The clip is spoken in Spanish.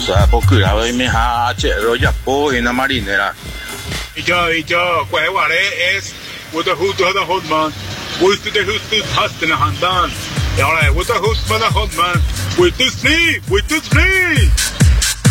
sea, porque la vez me ha hecho ya po en la marinera. Y yo, pues guaré es, what the hood to the hood man, with the hood to hast in a hand done. Y ahora, what the hood to the hood man, with the sleep.